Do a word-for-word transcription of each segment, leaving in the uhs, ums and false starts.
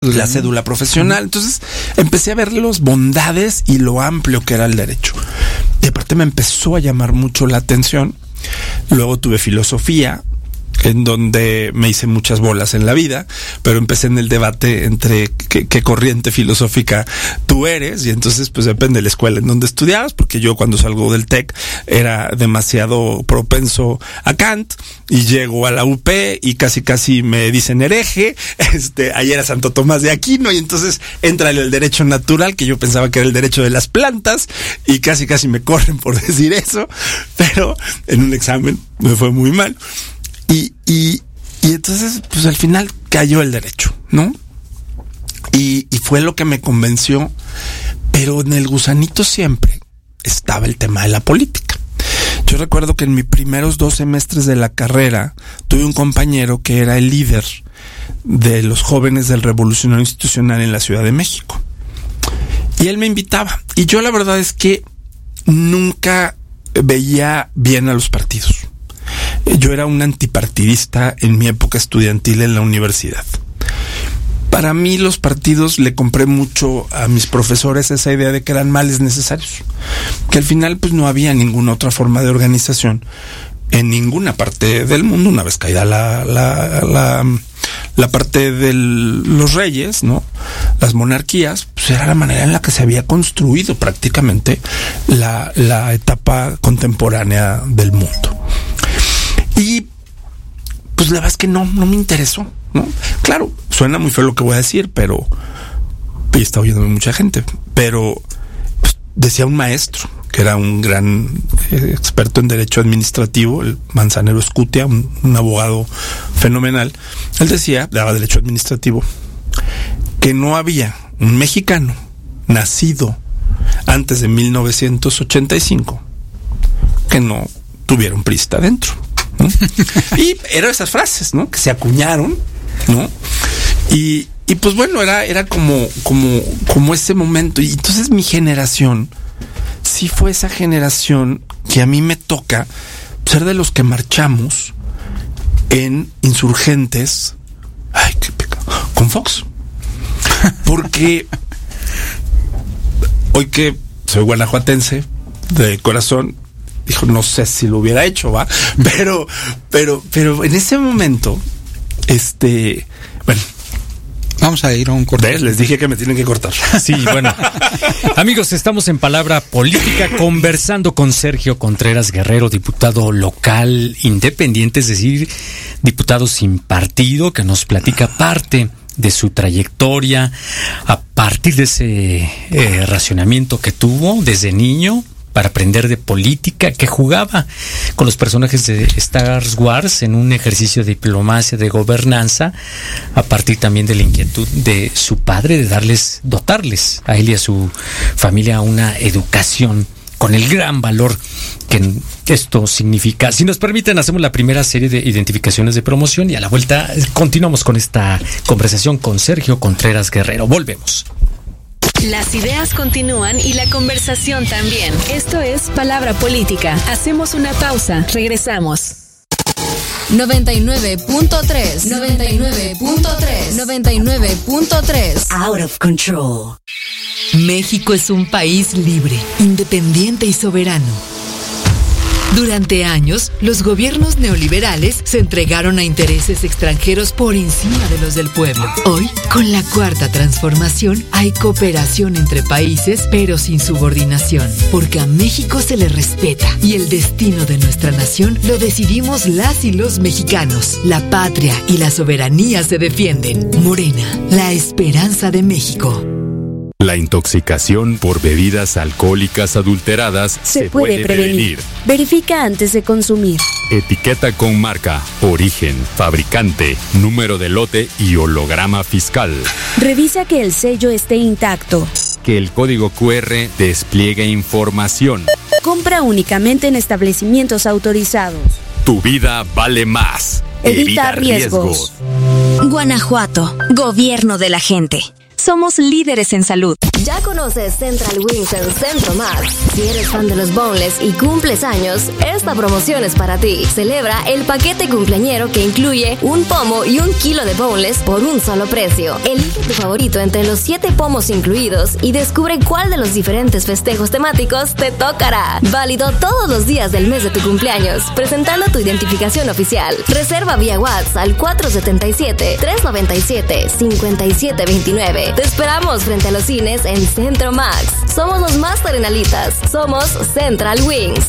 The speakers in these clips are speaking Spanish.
la cédula profesional. Entonces empecé a ver las bondades y lo amplio que era el derecho. Y aparte me empezó a llamar mucho la atención. Luego tuve filosofía, en donde me hice muchas bolas en la vida, pero empecé en el debate entre qué, qué corriente filosófica tú eres, y entonces pues depende de la escuela en donde estudiabas, porque yo cuando salgo del TEC era demasiado propenso a Kant, y llego a la U P y casi casi me dicen hereje, este, ayer era Santo Tomás de Aquino, y entonces entra el derecho natural, que yo pensaba que era el derecho de las plantas, y casi casi me corren por decir eso, pero en un examen me fue muy mal. Y, y, y entonces, pues al final cayó el derecho, ¿no? Y, y fue lo que me convenció, pero en el gusanito siempre estaba el tema de la política. Yo recuerdo que en mis primeros dos semestres de la carrera tuve un compañero que era el líder de los jóvenes del Revolucionario Institucional en la Ciudad de México. Y él me invitaba. Y yo la verdad es que nunca veía bien a los partidos. Yo era un antipartidista en mi época estudiantil en la universidad. Para mí los partidos, le compré mucho a mis profesores esa idea de que eran males necesarios, que al final pues no había ninguna otra forma de organización en ninguna parte del mundo. Una vez caída la la la, la parte de los reyes, ¿no? Las monarquías, pues era la manera en la que se había construido prácticamente la, la etapa contemporánea del mundo. Y pues la verdad es que no, no me interesó, ¿no? Claro, suena muy feo lo que voy a decir, pero y está oyéndome mucha gente, pero pues, decía un maestro que era un gran eh, experto en derecho administrativo, el Manzanero Escutia, un, un abogado fenomenal. Él decía, daba derecho administrativo, que no había un mexicano nacido antes de mil novecientos ochenta y cinco que no tuviera un priista dentro, ¿no? Y eran esas frases, ¿no? Que se acuñaron, ¿no? Y, y pues bueno, era, era como, como, como ese momento. Y entonces mi generación sí fue esa generación que a mí me toca ser de los que marchamos en Insurgentes, ay, qué pecado, con Fox. Porque hoy que soy guanajuatense de corazón, dijo, no sé si lo hubiera hecho, va, pero, pero, pero en ese momento, este, bueno, vamos a ir a un corte. Les dije que me tienen que cortar. Sí, bueno. Amigos, estamos en Palabra Política conversando con Sergio Contreras Guerrero, diputado local independiente, es decir, diputado sin partido, que nos platica parte de su trayectoria a partir de ese eh, racionamiento que tuvo desde niño para aprender de política, que jugaba con los personajes de Star Wars en un ejercicio de diplomacia, de gobernanza, a partir también de la inquietud de su padre de darles, dotarles a él y a su familia una educación con el gran valor que esto significa. Si nos permiten, hacemos la primera serie de identificaciones de promoción y a la vuelta continuamos con esta conversación con Sergio Contreras Guerrero. Volvemos. Las ideas continúan y la conversación también. Esto es Palabra Política. Hacemos una pausa. Regresamos. noventa y nueve punto tres. noventa y nueve punto tres. noventa y nueve punto tres. Out of control. México es un país libre, independiente y soberano. Durante años, los gobiernos neoliberales se entregaron a intereses extranjeros por encima de los del pueblo. Hoy, con la Cuarta Transformación, hay cooperación entre países, pero sin subordinación, porque a México se le respeta y el destino de nuestra nación lo decidimos las y los mexicanos. La patria y la soberanía se defienden. Morena, la esperanza de México. La intoxicación por bebidas alcohólicas adulteradas se, se puede, puede prevenir. prevenir. Verifica antes de consumir. Etiqueta con marca, origen, fabricante, número de lote y holograma fiscal. Revisa que el sello esté intacto. Que el código cu erre despliegue información. Compra únicamente en establecimientos autorizados. Tu vida vale más. Evita, Evita riesgos. riesgos. Guanajuato, gobierno de la gente. somos líderes en salud. Ya conoces Central Wings en Centro Max. Si eres fan de los boneless y cumples años, esta promoción es para ti. Celebra el paquete cumpleañero que incluye un pomo y un kilo de boneless por un solo precio. Elige tu favorito entre los siete pomos incluidos y descubre cuál de los diferentes festejos temáticos te tocará. Válido todos los días del mes de tu cumpleaños, presentando tu identificación oficial. Reserva vía WhatsApp al cuatro siete siete, tres nueve siete, cinco siete dos nueve. Te esperamos frente a los cines en Centro Max. Somos los más terrenalitas. Somos Central Wings.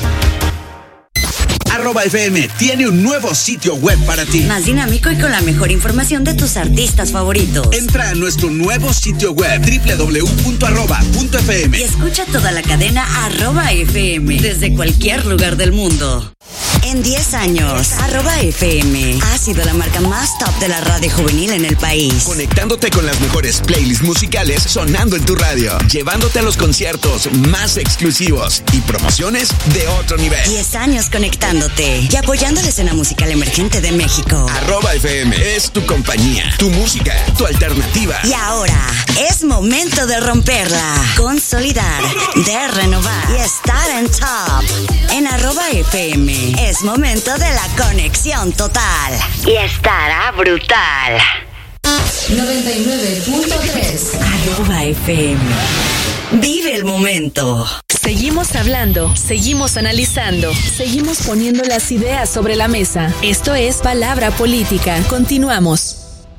Arroba F M tiene un nuevo sitio web para ti. Más dinámico y con la mejor información de tus artistas favoritos. Entra a nuestro nuevo sitio web doble u doble u doble u punto arroba punto f m y escucha toda la cadena arroba F M desde cualquier lugar del mundo. En diez años, arroba F M ha sido la marca más top de la radio juvenil en el país. Conectándote con las mejores playlists musicales sonando en tu radio. Llevándote a los conciertos más exclusivos y promociones de otro nivel. diez años conectándote y apoyando la escena musical emergente de México. Arroba F M es tu compañía, tu música, tu alternativa. Y ahora es momento de romperla, consolidar, de renovar y estar en top. En arroba F M es momento de la conexión total. Y estará brutal. noventa y nueve punto tres Arroba F M. Vive el momento. Seguimos hablando, seguimos analizando, seguimos poniendo las ideas sobre la mesa. Esto es Palabra Política. Continuamos.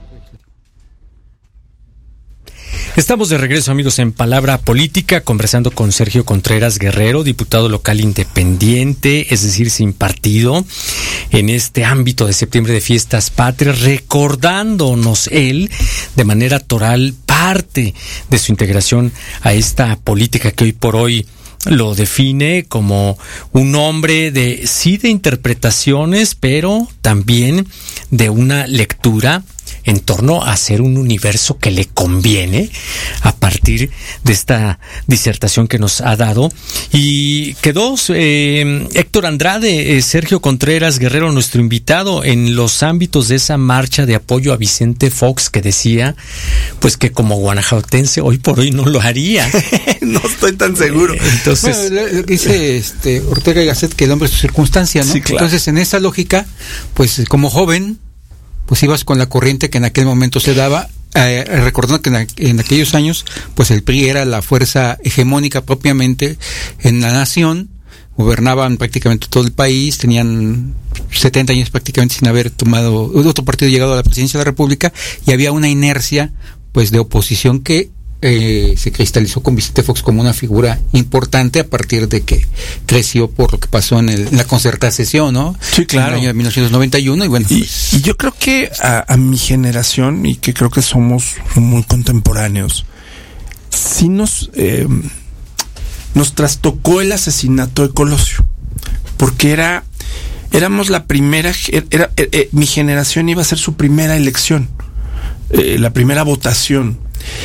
Estamos de regreso, amigos, en Palabra Política, conversando con Sergio Contreras Guerrero, diputado local independiente, es decir, sin partido, en este ámbito de septiembre de Fiestas Patrias, recordándonos él, de manera toral, parte de su integración a esta política que hoy por hoy lo define como un hombre de, sí, de interpretaciones, pero también de una lectura en torno a hacer un universo que le conviene a partir de esta disertación que nos ha dado. Y quedó eh, Héctor Andrade, eh, Sergio Contreras Guerrero, nuestro invitado, en los ámbitos de esa marcha de apoyo a Vicente Fox, que decía pues que como guanajuatense hoy por hoy no lo haría. No estoy tan seguro. Entonces, bueno, lo que dice este Ortega y Gasset, que el hombre es su circunstancia, ¿no? Sí, claro. Entonces, en esa lógica, pues como joven, pues ibas con la corriente que en aquel momento se daba, eh, recordando que en, en aquellos años, pues el P R I era la fuerza hegemónica propiamente en la nación, gobernaban prácticamente todo el país, tenían setenta años prácticamente sin haber tomado, otro partido llegado a la presidencia de la República, y había una inercia, pues, de oposición que Eh, se cristalizó con Vicente Fox como una figura importante a partir de que creció por lo que pasó en, el, en la concertación, ¿no? Sí, claro. En el año de mil novecientos noventa y uno, y bueno. Y, pues, y yo creo que a, a mi generación, y que creo que somos muy contemporáneos, sí nos, eh, nos trastocó el asesinato de Colosio, porque era, éramos la primera, era, eh, eh, mi generación iba a ser su primera elección, eh, la primera votación.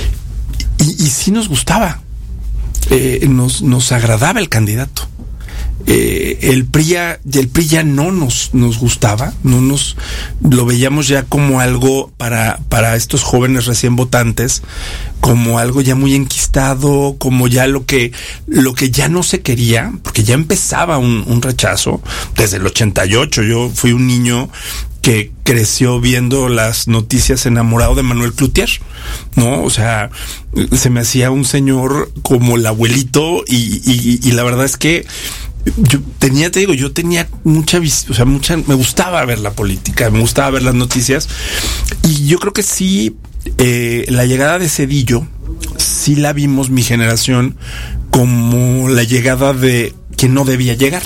Y, y sí nos gustaba, eh, nos, nos agradaba el candidato. Eh, el P R I ya, el P R I ya no nos, nos gustaba, no nos lo veíamos ya como algo para, para estos jóvenes recién votantes, como algo ya muy enquistado, como ya lo que, lo que ya no se quería, porque ya empezaba un, un rechazo desde el ochenta y ocho. Yo fui un niño que creció viendo las noticias enamorado de Manuel Cloutier, ¿no? O sea, se me hacía un señor como el abuelito y, y, y la verdad es que yo tenía, te digo, yo tenía mucha, o sea, mucha, me gustaba ver la política, me gustaba ver las noticias y yo creo que sí, eh, la llegada de Zedillo, sí la vimos mi generación como la llegada de quien no debía llegar.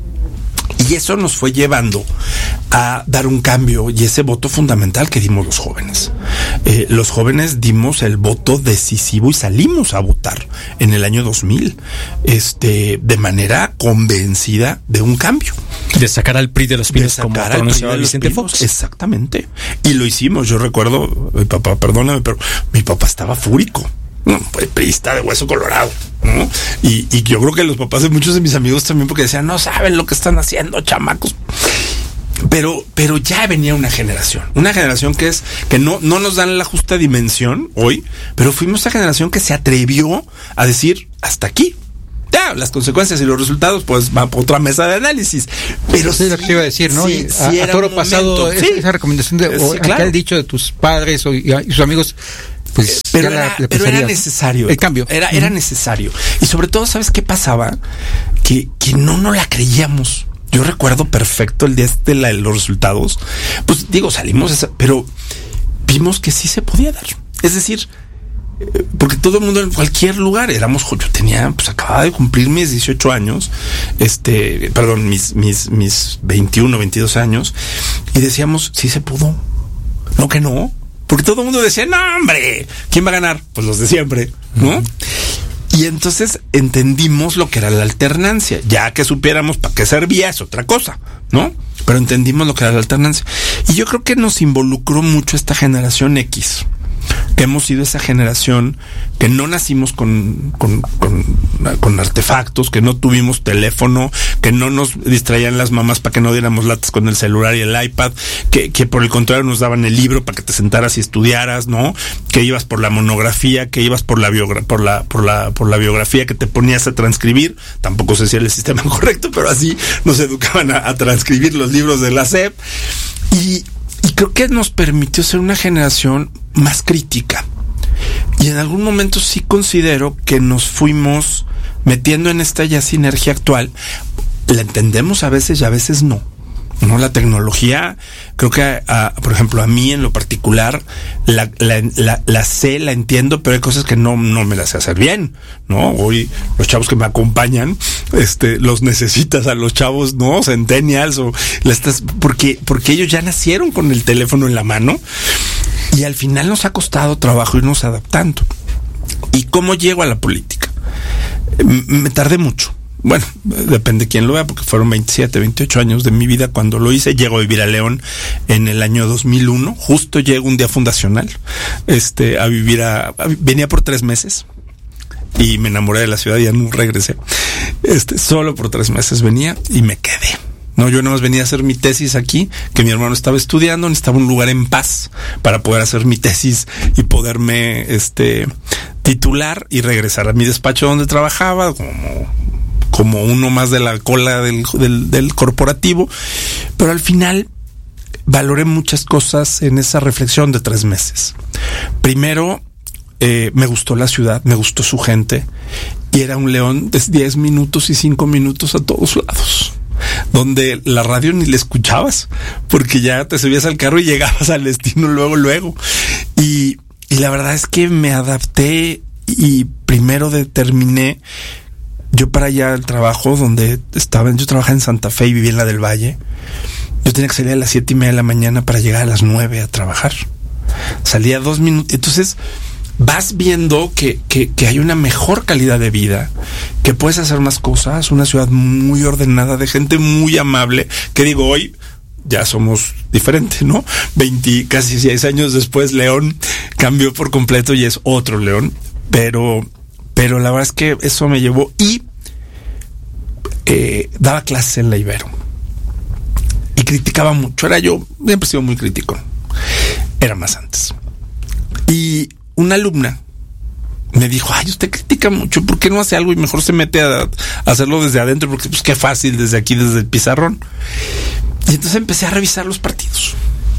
Y eso nos fue llevando a dar un cambio y ese voto fundamental que dimos los jóvenes. Eh, los jóvenes dimos el voto decisivo y salimos a votar en el año dos mil, este, de manera convencida de un cambio. De sacar al P R I de los Pinos, como pronunciaba Vicente Fox. Exactamente. Y lo hicimos. Yo recuerdo, mi papá, perdóname, pero mi papá estaba fúrico. No, pues priista de hueso colorado, ¿no? Y, y yo creo que los papás de muchos de mis amigos también, porque decían, no saben lo que están haciendo, chamacos. Pero, pero ya venía una generación, una generación que es, que no, no nos dan la justa dimensión hoy, pero fuimos esa generación que se atrevió a decir hasta aquí. Ya, las consecuencias y los resultados, pues van por otra mesa de análisis. Pero sí, sí, lo que te iba a decir, ¿no? Sí, a, sí a toro pasado, sí. esa recomendación de, o sí, claro. aquel dicho de tus padres o, y, y sus amigos, pues pero, ya era, la, le pero era necesario el cambio. Era, era uh-huh. necesario. Y sobre todo, ¿sabes qué pasaba? Que, que no nos la creíamos. Yo recuerdo perfecto el día de la, los resultados. Pues digo, salimos, esa, pero vimos que sí se podía dar. Es decir, eh, porque todo el mundo en cualquier lugar éramos, yo tenía, pues acababa de cumplir mis dieciocho años, este, perdón, mis, mis, mis veintiuno, veintidós años, y decíamos, sí se pudo. No que no. Porque todo el mundo decía, no, hombre, ¿quién va a ganar? Pues los de siempre, ¿no? Uh-huh. Y entonces entendimos lo que era la alternancia. Ya que supiéramos para qué servía es otra cosa, ¿no? Pero entendimos lo que era la alternancia. Y yo creo que nos involucró mucho esta generación X, que hemos sido esa generación que no nacimos con, con, con, con artefactos, que no tuvimos teléfono, que no nos distraían las mamás para que no diéramos latas con el celular y el iPad, que, que por el contrario nos daban el libro para que te sentaras y estudiaras, ¿no? Que ibas por la monografía, que ibas por la biogra- por la, por la, por la biografía, que te ponías a transcribir. Tampoco sé si era el sistema correcto, pero así nos educaban a, a transcribir los libros de la S E P. Y, y creo que nos permitió ser una generación más crítica. Y en algún momento sí considero que nos fuimos metiendo en esta ya sinergia actual. La entendemos a veces y a veces no. No, la tecnología, creo que, a, a, por ejemplo, a mí en lo particular, la, la, la, la sé, la entiendo, pero hay cosas que no, no me las sé hacer bien, ¿no? Hoy los chavos que me acompañan, este, los necesitas a los chavos, ¿no? Centennials o la estás, porque, porque ellos ya nacieron con el teléfono en la mano y al final nos ha costado trabajo irnos adaptando. ¿Y cómo llego a la política? M- me tardé mucho. Bueno, depende de quién lo vea, porque fueron veintisiete, veintiocho años de mi vida cuando lo hice. Llego a vivir a León en el año dos mil uno. Justo llego un día fundacional, este, a vivir a, a venía por tres meses y me enamoré de la ciudad y ya no regresé. Este, solo por tres meses venía y me quedé. No, yo nada más venía a hacer mi tesis aquí, que mi hermano estaba estudiando, necesitaba un lugar en paz para poder hacer mi tesis y poderme, este, titular y regresar a mi despacho donde trabajaba como como uno más de la cola del, del, del corporativo, pero al final valoré muchas cosas en esa reflexión de tres meses. Primero, eh, me gustó la ciudad, me gustó su gente, y era un León de diez minutos y cinco minutos a todos lados, donde la radio ni la escuchabas, porque ya te subías al carro y llegabas al destino luego, luego. Y, y la verdad es que me adapté y primero determiné. Yo para allá al trabajo donde estaba, yo trabajaba en Santa Fe y vivía en la del Valle. Yo tenía que salir a las siete y media de la mañana para llegar a las nueve a trabajar. Salía dos minutos. Entonces vas viendo que, que, que hay una mejor calidad de vida, que puedes hacer más cosas, una ciudad muy ordenada, de gente muy amable, que digo, hoy ya somos diferentes, ¿no? veinte, casi seis años después, León cambió por completo y es otro León, pero... Pero la verdad es que eso me llevó y eh, daba clases en la Ibero. Y criticaba mucho. Era yo, siempre he sido muy crítico. Era más antes. Y una alumna me dijo, ay, usted critica mucho, ¿por qué no hace algo y mejor se mete a, a hacerlo desde adentro? Porque pues qué fácil desde aquí, desde el pizarrón. Y entonces empecé a revisar los partidos.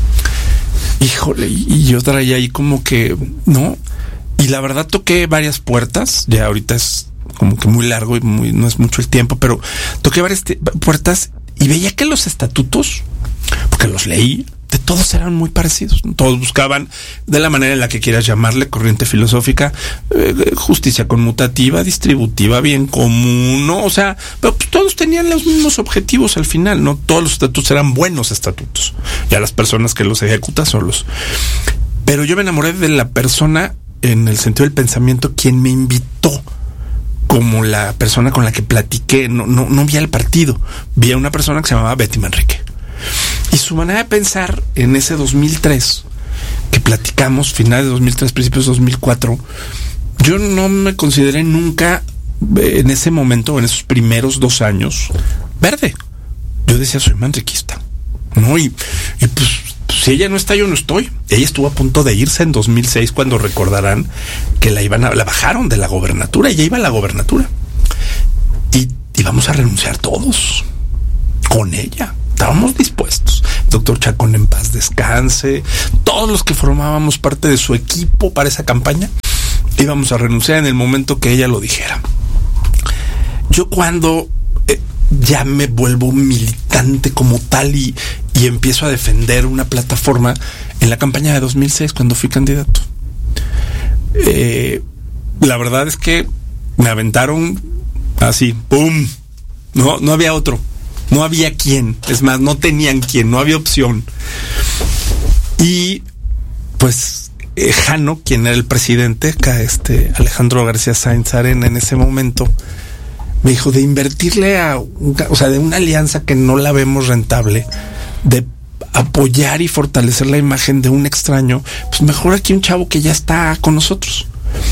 Híjole, y yo traía ahí como que, ¿no? Y la verdad toqué varias puertas, ya ahorita es como que muy largo y muy, no es mucho el tiempo, pero toqué varias te- puertas y veía que los estatutos, porque los leí, de todos eran muy parecidos, ¿no? Todos buscaban, de la manera en la que quieras llamarle, corriente filosófica, eh, justicia conmutativa, distributiva, bien común, ¿no? O sea, pero pues, todos tenían los mismos objetivos al final, ¿no? Todos los estatutos eran buenos estatutos, ya las personas que los ejecutan son los. Pero yo me enamoré de la persona, en el sentido del pensamiento, quien me invitó como la persona con la que platiqué. No, no, no vi al partido, vi a una persona que se llamaba Betty Manrique. Y su manera de pensar en ese dos mil tres, que platicamos, finales de dos mil tres, principios de dos mil cuatro, yo no me consideré nunca, en ese momento, en esos primeros dos años, verde. Yo decía, soy manriquista, ¿no? Y, y pues, si ella no está, yo no estoy. Ella estuvo a punto de irse en dos mil seis, cuando recordarán que la iban a, la bajaron de la gobernatura. Ella iba a la gobernatura. Y íbamos a renunciar todos con ella. Estábamos dispuestos. Doctor Chacón en paz descanse. Todos los que formábamos parte de su equipo para esa campaña íbamos a renunciar en el momento que ella lo dijera. Yo cuando eh, ya me vuelvo militante como tal y, y empiezo a defender una plataforma en la campaña de dos mil seis, cuando fui candidato, eh, la verdad es que me aventaron así, ¡pum! No, no había otro. No había quien. Es más, no tenían quien. No había opción. Y pues eh, Jano, quien era el presidente, acá este Alejandro García Sáenz Arena, en ese momento me dijo de invertirle a, o sea, de una alianza que no la vemos rentable, de apoyar y fortalecer la imagen de un extraño, pues mejor aquí un chavo que ya está con nosotros.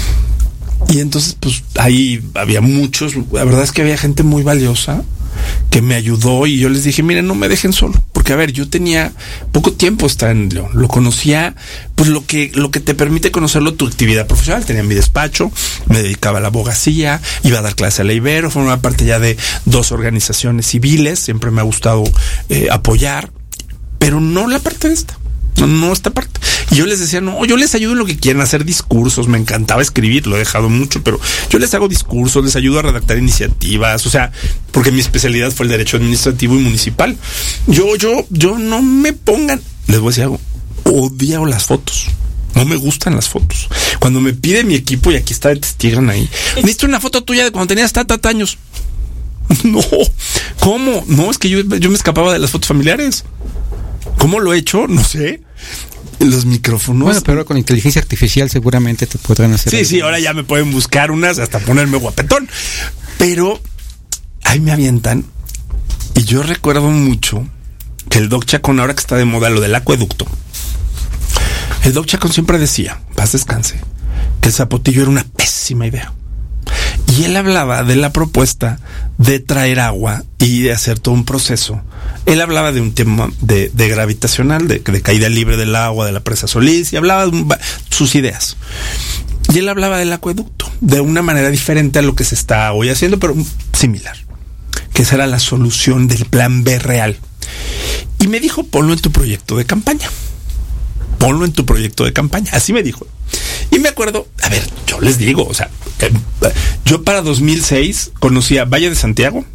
Y entonces, pues ahí había muchos, la verdad es que había gente muy valiosa que me ayudó, y yo les dije, miren, no me dejen solo, porque a ver, yo tenía poco tiempo estar en León, lo conocía, pues lo que lo que te permite conocerlo, tu actividad profesional. Tenía mi despacho, me dedicaba a la abogacía, iba a dar clase a la Ibero, formaba parte ya de dos organizaciones civiles, siempre me ha gustado eh, apoyar, pero no la parte de esta. No, no esta parte. Y yo les decía, no, yo les ayudo en lo que quieran, hacer discursos, me encantaba escribir, lo he dejado mucho, pero yo les hago discursos, les ayudo a redactar iniciativas, o sea, porque mi especialidad fue el derecho administrativo y municipal. Yo, yo, yo no me pongan, les voy a decir algo, odio las fotos. No me gustan las fotos. Cuando me pide mi equipo, y aquí está de testigo ahí, necesito una foto tuya de cuando tenías tata años. No, ¿cómo? No, es que yo, yo me escapaba de las fotos familiares. ¿Cómo lo he hecho? No sé. Los micrófonos. Bueno, pero con inteligencia artificial seguramente te podrán hacer. Sí, algo. Sí, ahora ya me pueden buscar unas, hasta ponerme guapetón. Pero ahí me avientan. Y yo recuerdo mucho que el Doc Chacón, ahora que está de moda lo del acueducto, el Doc Chacón siempre decía, paz descanse, que el zapotillo era una pésima idea. Y él hablaba de la propuesta de traer agua y de hacer todo un proceso. Él hablaba de un tema de, de gravitacional, de, de caída libre del agua de la presa Solís, y hablaba de un, sus ideas. Y él hablaba del acueducto de una manera diferente a lo que se está hoy haciendo, pero similar, que esa era la solución del plan B real. Y me dijo, ponlo en tu proyecto de campaña. Ponlo en tu proyecto de campaña. Así me dijo. Y me acuerdo, a ver, yo les digo, o sea, eh, yo para dos mil seis conocía Valle de Santiago,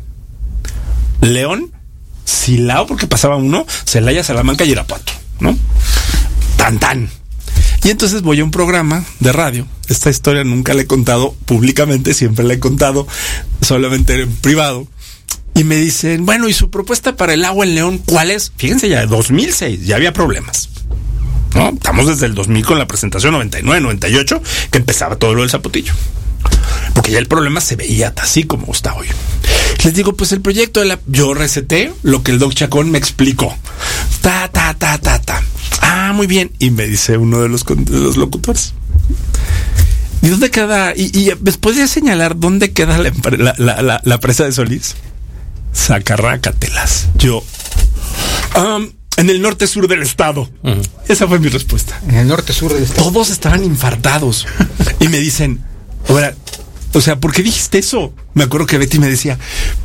León, Silao, porque pasaba uno, Celaya, Salamanca y Irapuato, ¿no? Tan, tan. Y entonces voy a un programa de radio. Esta historia nunca la he contado públicamente, siempre la he contado solamente en privado. Y me dicen, bueno, ¿y su propuesta para el agua en León cuál es? Fíjense, ya de dos mil seis ya había problemas, ¿no? Estamos desde el dos mil con la presentación noventa y nueve, noventa y ocho, que empezaba todo lo del zapotillo. Porque ya el problema se veía así como está hoy. Les digo, pues el proyecto de la... Yo receté lo que el Doc Chacón me explicó. Ta, ta, ta, ta, ta. Ah, muy bien. Y me dice uno de los, de los locutores, ¿y dónde queda? Y, y ¿me podría señalar dónde queda la, la, la, la, la presa de Solís? Sacarrácatelas. Yo... Um, en el norte sur del estado. Uh-huh. Esa fue mi respuesta. En el norte sur del estado. Todos estaban infartados. Y me dicen, ahora, o sea, ¿por qué dijiste eso? Me acuerdo que Betty me decía,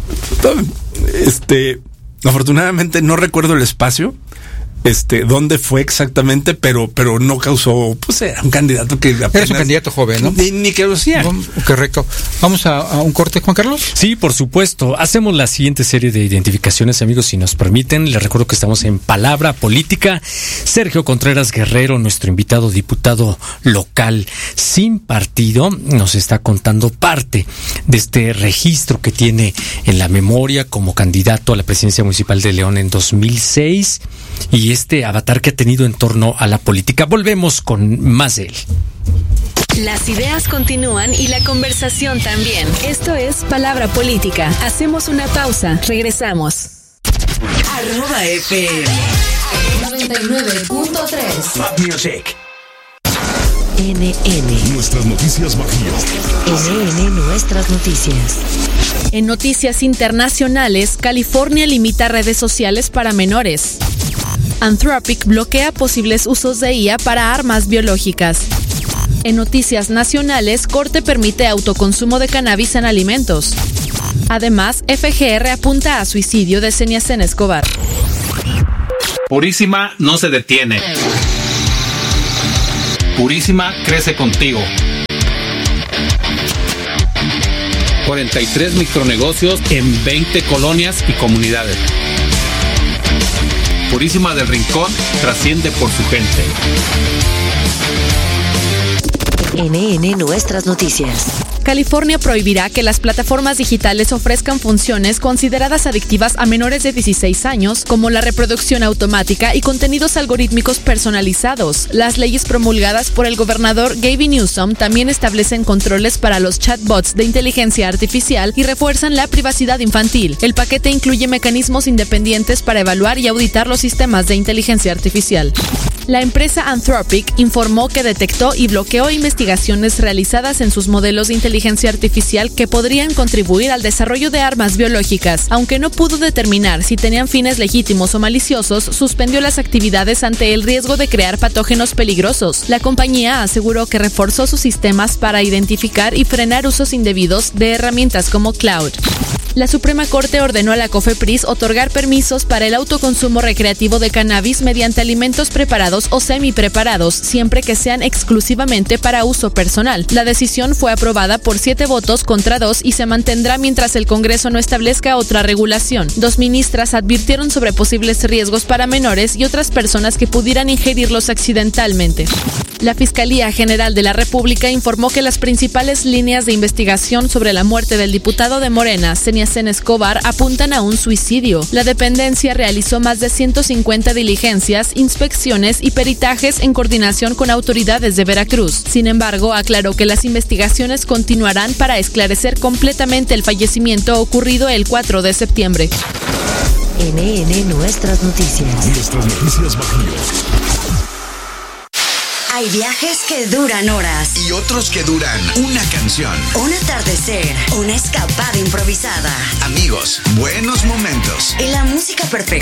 este, afortunadamente no recuerdo el espacio, este, dónde fue exactamente, pero, pero no causó, pues era un candidato que apenas... Eres un candidato joven, ¿no? Ni, ni que lo hacía. Correcto. ¿Vamos a, a un corte, Juan Carlos? Sí, por supuesto. Hacemos la siguiente serie de identificaciones, amigos, si nos permiten. Les recuerdo que estamos en Palabra Política. Sergio Contreras Guerrero, nuestro invitado diputado local sin partido, nos está contando parte de este registro que tiene en la memoria como candidato a la presidencia municipal de León en dos mil seis y este avatar que ha tenido en torno a la política. Volvemos con más de él. Las ideas continúan y la conversación también. Esto es Palabra Política. Hacemos una pausa. Regresamos. Arroba F M noventa y nueve punto tres. Pop Music. N N. Nuestras noticias Bajío. N N Nuestras noticias. En noticias internacionales, California limita redes sociales para menores. Anthropic bloquea posibles usos de I A para armas biológicas. En noticias nacionales, Corte permite autoconsumo de cannabis en alimentos. Además, F G R apunta a suicidio de Seniacen Escobar. Purísima no se detiene. Purísima crece contigo. cuarenta y tres micronegocios en veinte colonias y comunidades. Purísima del Rincón trasciende por su gente. N N Nuestras Noticias. California prohibirá que las plataformas digitales ofrezcan funciones consideradas adictivas a menores de dieciséis años, como la reproducción automática y contenidos algorítmicos personalizados. Las leyes promulgadas por el gobernador Gavin Newsom también establecen controles para los chatbots de inteligencia artificial y refuerzan la privacidad infantil. El paquete incluye mecanismos independientes para evaluar y auditar los sistemas de inteligencia artificial. La empresa Anthropic informó que detectó y bloqueó investigaciones realizadas en sus modelos de inteligencia artificial que podrían contribuir al desarrollo de armas biológicas. Aunque no pudo determinar si tenían fines legítimos o maliciosos, suspendió las actividades ante el riesgo de crear patógenos peligrosos. La compañía aseguró que reforzó sus sistemas para identificar y frenar usos indebidos de herramientas como Cloud. La Suprema Corte ordenó a la COFEPRIS otorgar permisos para el autoconsumo recreativo de cannabis mediante alimentos preparados o semi-preparados, siempre que sean exclusivamente para uso personal. La decisión fue aprobada por siete votos contra dos y se mantendrá mientras el Congreso no establezca otra regulación. Dos ministras advirtieron sobre posibles riesgos para menores y otras personas que pudieran ingerirlos accidentalmente. La Fiscalía General de la República informó que las principales líneas de investigación sobre la muerte del diputado de Morena, Seniacen Escobar, apuntan a un suicidio. La dependencia realizó más de ciento cincuenta diligencias, inspecciones y peritajes en coordinación con autoridades de Veracruz. Sin embargo, aclaró que las investigaciones continuarán para esclarecer completamente el fallecimiento ocurrido el cuatro de septiembre. N N Nuestras Noticias. Nuestras Noticias Bajíos. Hay viajes que duran horas y otros que duran una canción. Un atardecer, una escapada improvisada. Amigos, buenos momentos. Y la música perfecta